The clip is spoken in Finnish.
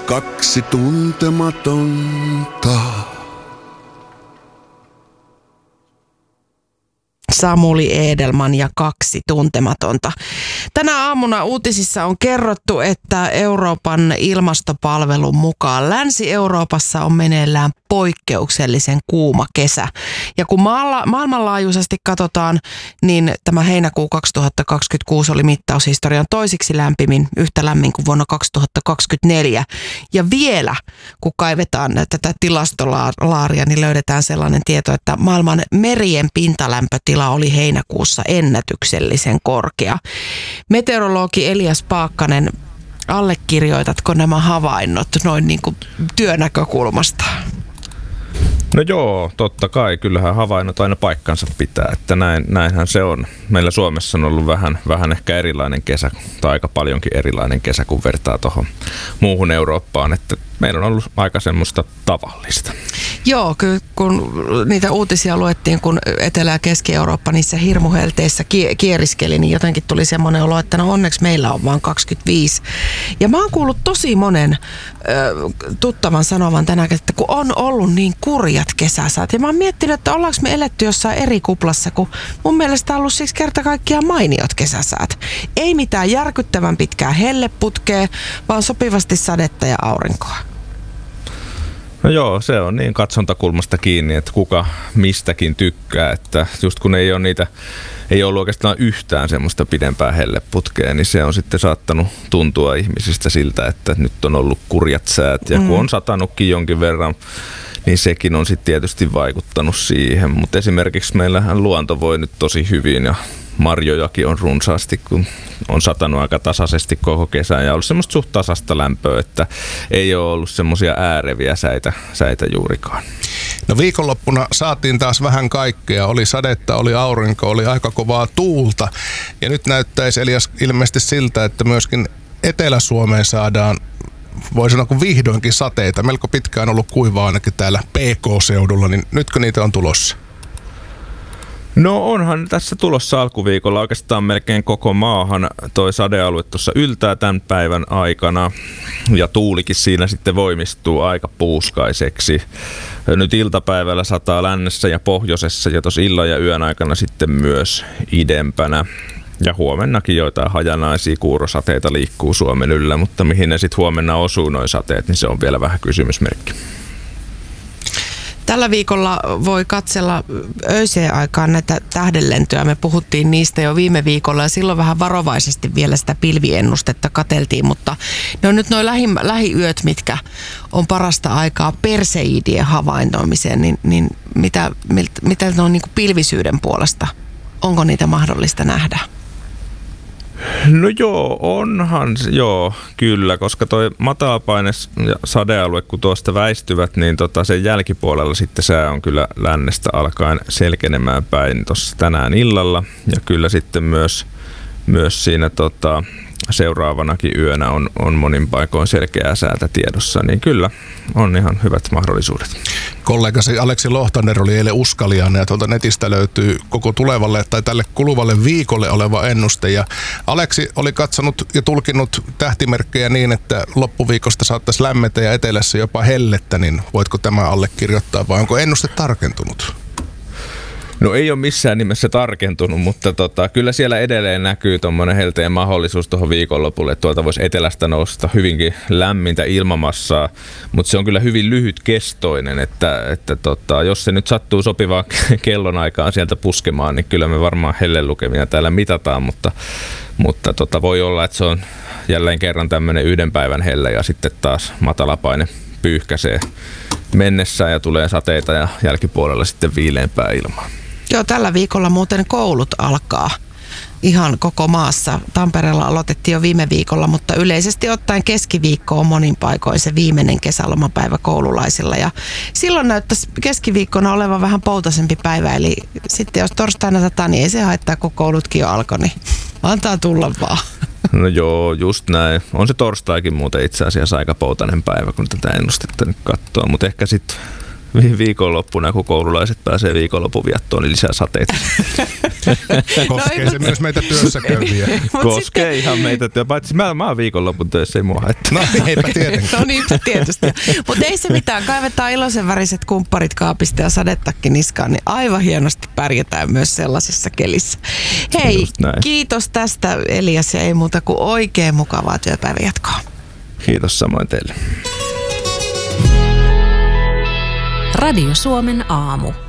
kaksi tuntematonta. Samuli Edelman ja kaksi tuntematonta. Tänä aamuna uutisissa on kerrottu, että Euroopan ilmastopalvelun mukaan Länsi-Euroopassa on meneillään poikkeuksellisen kuuma kesä. Ja kun maailmanlaajuisesti katsotaan, niin tämä heinäkuu 2026 oli mittaushistorian toisiksi lämpimin, yhtä lämmin kuin vuonna 2024. Ja vielä, kun kaivetaan tätä tilastolaaria, niin löydetään sellainen tieto, että maailman merien pintalämpötila oli heinäkuussa ennätyksellisen korkea. Meteorologi Elias Paakkanen, allekirjoitatko nämä havainnot noin niin kuin työnäkökulmasta? No joo, totta kai. Kyllähän havainnot aina paikkansa pitää, että näinhän se on. Meillä Suomessa on ollut vähän ehkä erilainen kesä, tai aika paljonkin erilainen kesä, kun vertaa tuohon muuhun Eurooppaan, että meillä on ollut aika semmoista tavallista. Joo, kyllä kun niitä uutisia luettiin, kun Etelä- ja Keski-Eurooppa niissä hirmuhelteissä kieriskeli, niin jotenkin tuli semmoinen olo, että no onneksi meillä on vaan 25. Ja mä oon kuullut tosi monen tuttavan sanovan tänään, että kun on ollut niin kurjat kesäsäät. Ja mä oon miettinyt, että ollaanko me eletty jossain eri kuplassa, kun mun mielestä on ollut siis kerta kaikkiaan mainiot kesäsäät. Ei mitään järkyttävän pitkää helleputkea, vaan sopivasti sadetta ja aurinkoa. No joo, se on niin katsontakulmasta kiinni, että kuka mistäkin tykkää, että just kun ei ollut oikeastaan yhtään semmoista pidempää helleputkea, niin se on sitten saattanut tuntua ihmisistä siltä, että nyt on ollut kurjat säät ja kun on satanutkin jonkin verran, niin sekin on sitten tietysti vaikuttanut siihen, mutta esimerkiksi meillähän luonto voi nyt tosi hyvin ja marjojakin on runsaasti, kun on satanut aika tasaisesti koko kesän ja ollut semmoista suht tasasta lämpöä, että ei ole ollut semmoisia ääreviä säitä juurikaan. No viikonloppuna saatiin taas vähän kaikkea. Oli sadetta, oli aurinko, oli aika kovaa tuulta. Ja nyt näyttäisi Elias ilmeisesti siltä, että myöskin Etelä-Suomeen saadaan, voi sanoa kuin vihdoinkin sateita. Melko pitkään ollut kuivaa ainakin täällä PK-seudulla, niin nytkö niitä on tulossa? No onhan tässä tulossa alkuviikolla oikeastaan melkein koko maahan. Toi sadealue tuossa yltää tämän päivän aikana ja tuulikin siinä sitten voimistuu aika puuskaiseksi. Nyt iltapäivällä sataa lännessä ja pohjoisessa ja tuossa illan ja yön aikana sitten myös idempänä. Ja huomennakin joitain hajanaisia kuurosateita liikkuu Suomen yllä, mutta mihin ne sitten huomenna osuu noi sateet, niin se on vielä vähän kysymysmerkki. Tällä viikolla voi katsella öiseen aikaan näitä tähdenlentoja. Me puhuttiin niistä jo viime viikolla ja silloin vähän varovaisesti vielä sitä pilviennustetta katseltiin, mutta ne on nyt nuo lähiyöt, mitkä on parasta aikaa perseidien havainnoimiseen, niin mitä ne on niin kuin pilvisyyden puolesta? Onko niitä mahdollista nähdä? No joo, joo, kyllä, koska toi matalapaine ja sadealue, kun tuosta väistyvät, niin sen jälkipuolella sitten sää on kyllä lännestä alkaen selkenemään päin tuossa tänään illalla. Ja kyllä sitten myös siinä seuraavanakin yönä on monin paikoin selkeää säätä tiedossa, niin kyllä on ihan hyvät mahdollisuudet. Kollegasi Aleksi Lohtander oli eilen uskaliaana ja tuolta netistä löytyy koko tulevalle tai tälle kuluvalle viikolle oleva ennuste. Ja Aleksi oli katsonut ja tulkinut tähtimerkkejä niin, että loppuviikosta saattaisi lämmetä ja etelässä jopa hellettä, niin voitko tämä allekirjoittaa vai onko ennuste tarkentunut? No ei ole missään nimessä tarkentunut, mutta kyllä siellä edelleen näkyy tuommoinen helteen mahdollisuus tuohon viikonlopulle, että tuolta voisi etelästä nousta hyvinkin lämmintä ilmamassaa, mutta se on kyllä hyvin lyhytkestoinen, että jos se nyt sattuu sopivaan kellonaikaan sieltä puskemaan, niin kyllä me varmaan hellelukemia täällä mitataan, mutta voi olla, että se on jälleen kerran tämmöinen yhden päivän helle ja sitten taas matalapaine pyyhkäisee mennessään ja tulee sateita ja jälkipuolella sitten viileämpää ilmaa. Joo, tällä viikolla muuten koulut alkaa ihan koko maassa. Tampereella aloitettiin jo viime viikolla, mutta yleisesti ottaen keskiviikko on monin paikoin se viimeinen kesälomapäivä koululaisilla. Ja silloin näyttäisi keskiviikkona olevan vähän poutaisempi päivä, eli sitten jos torstaina sataa, niin ei se haittaa, kun koulutkin jo alkoi, niin antaa tulla vaan. No joo, just näin. On se torstaikin muuten itse asiassa aika poutainen päivä, kun tätä ennustetta nyt katsoo, mutta ehkä sitten viikonloppuna, kun koululaiset pääsee viikonlopun viettoon, niin lisää sateita. Koskee se myös meitä työssä käyviä. Koskee ihan meitä työ. Paitsi mä oon viikonlopun töissä, ei mua haittaa. No eipä tietenkään. No niinpä tietysti. Mutta ei se mitään. Kaivetaan iloisen väriset kumpparit kaapista ja sadetakki niskaan, niin aivan hienosti pärjätään myös sellaisessa kelissä. Hei, kiitos tästä Elias ja ei muuta kuin oikein mukavaa työpäivän jatkoa. Kiitos samoin teille. Radio Suomen aamu.